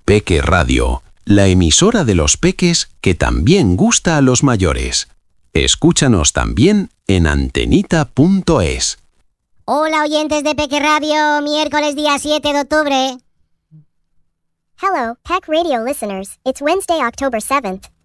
Peque Radio, la emisora de los peques que también gusta a los mayores. Escúchanos también en antenita.es. Hola oyentes de Peque Radio, miércoles día 7 de octubre. Hello, Peck Radio listeners. It's Wednesday, October 7th.